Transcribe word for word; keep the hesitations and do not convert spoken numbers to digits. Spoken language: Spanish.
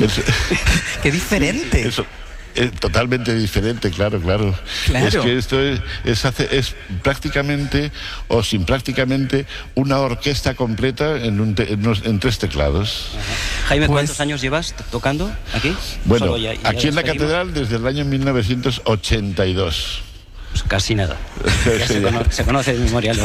Es, ¡Qué diferente! Eso. Es totalmente diferente, claro, claro. Claro. Es que esto es, es, hace, es prácticamente, o sin prácticamente, una orquesta completa en, un te, en, unos, en tres teclados. Ajá. Jaime, Pues, ¿cuántos años llevas tocando aquí? Bueno, Solo ya- ya aquí en la despedimos. catedral desde el año mil novecientos ochenta y dos. Pues casi nada. Ya se, cono- se conoce de memoria.